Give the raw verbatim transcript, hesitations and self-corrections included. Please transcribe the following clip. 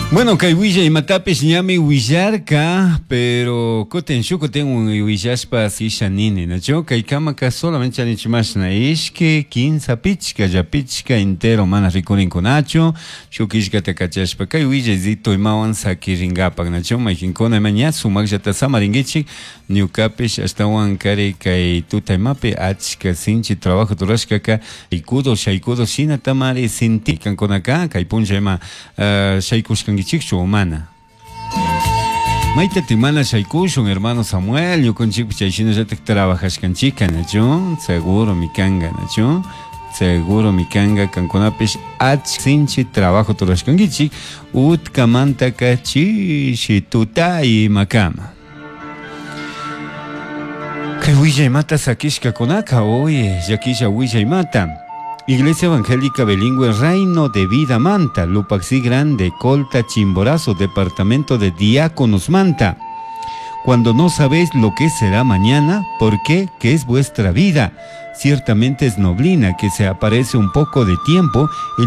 Bueno, kay Willa y Matapes ñami Willarka, pero koten shuko tengo un Willashpa si shanini, ¿no? Kay kamaka solamente chanichimashna ishke, quinza pichka, ya pichka entero mana rikurin konacho, shukishka te kachashpa, kay Willa zito imawan saki ringapak, ¿no? Maikinkona mañana sumak jata samaringichik, niukapish hasta wan kare kay tutaimape achka sinchi trabajo turashka ka, ikudo, shaikudo, shina tamari sinti kankonaka, kay punja ema, shaikushkan Chicho humana. Maite timana shaikushun, hermano Samuel, yo con chico chayshino ya te trabajas canchica, ¿no? Seguro mi kanga, ¿no? Seguro mi kanga, canconapish, ach sinchi trabajo todas cangichi, ut kamanta kachi, shituta y makama. Que huilla y mata sakishka konaka, oye, yakisha huilla y mata. Iglesia Evangélica Bilingüe Reino de Vida Manta, Lupaxi Grande, Colta, Chimborazo, Departamento de Diáconos Manta. Cuando no sabéis lo que será mañana, ¿por qué? ¿Qué es vuestra vida? Ciertamente es noblina que se aparece un poco de tiempo y